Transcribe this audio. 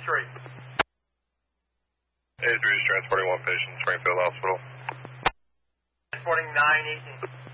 A3 is transporting one patient to Springfield Hospital. Transporting 918.